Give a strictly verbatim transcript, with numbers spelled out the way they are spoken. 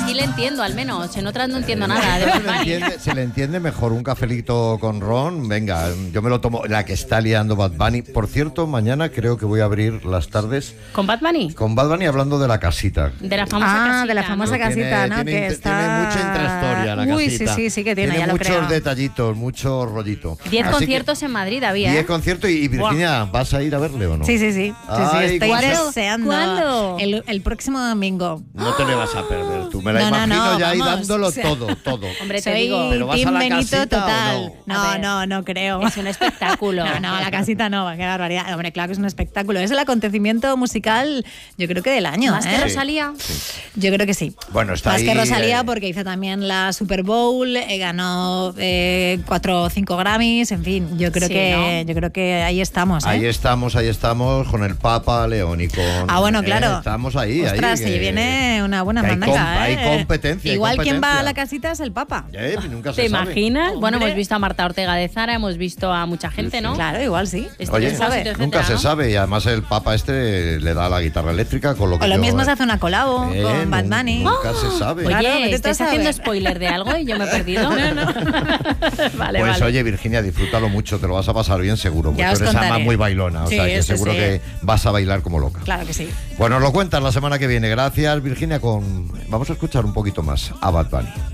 así le entiendo, al menos. En otras no entiendo nada de Bad Bunny. Se le entiende, se le entiende mejor un cafelito con ron. Venga, yo me lo tomo. La que está liando Bad Bunny. Por cierto, mañana creo que voy a abrir las tardes ¿Con Bad Bunny? con Bad Bunny hablando de la casita. De la famosa Ah, casita. de la famosa ¿no? casita, Tiene- ¿no? tiene que inte- está... tiene mucha intrahistoria la Uy, casita. sí, sí, sí que tiene, ya lo muchos creo. detallitos, mucho rollito. Diez Así que- conciertos en Madrid había, diez ¿eh? conciertos y, y Virginia, ¿vas a ir a verle o no? Sí, sí, sí. sí, sí, Ay, estoy ¿cuándo? deseando. ¿Cuándo? El, el próximo domingo. No te le vas a perder tú. Me la No, no, imagino no, ya ahí vamos, dándolo o sea, todo, todo. Hombre, te Soy digo, ¿Pero vas a Team la Benito casita o total. no? No, A ver. no, no creo. es un espectáculo. No, no, la casita no, qué barbaridad. Hombre, claro que es un espectáculo. Es el acontecimiento musical, yo creo que del año. ¿Más ¿eh? que Rosalía? Yo creo que sí. Bueno, está Más ahí, que Rosalía, eh, porque hizo también la Super Bowl, eh, ganó eh, cuatro o cinco Grammys, en fin, yo creo Sí, que ¿no? yo creo que ahí estamos. ¿eh? Ahí estamos, ahí estamos con el Papa León y con... Ah, bueno, eh, claro. estamos ahí, Ostras, ahí. se que- viene una buena que hay mandaca, com- ¿eh? hay competencia, hay Igual quien va competencia. a la casita es el Papa. Eh, nunca se ¿Te sabe. imaginas? Bueno, Hombre. hemos visto a Marta Ortega de Zara, hemos visto a mucha gente, ¿no? Claro, igual sí. Este Oye, Despósito, nunca etcétera, se ¿no? sabe y además el Papa este le da la guitarra eléctrica con lo que O lo yo, mismo eh, se hace una colabo eh, con Bad nun- Bunny. Nunca se sabe. Oye, Claro, vete tú a ¿estás saber. haciendo spoiler de algo y yo me he perdido? No, no. vale, Pues vale. oye, Virginia, disfrútalo mucho, te lo vas a pasar bien seguro, porque Ya tú os eres contaré. ama muy bailona, o Sí, sea que eso seguro sí. que vas a bailar como loca. Claro que sí. Bueno, nos lo cuentas la semana que viene. Gracias, Virginia, con... Vamos a escuchar un poquito más a Bad Bunny.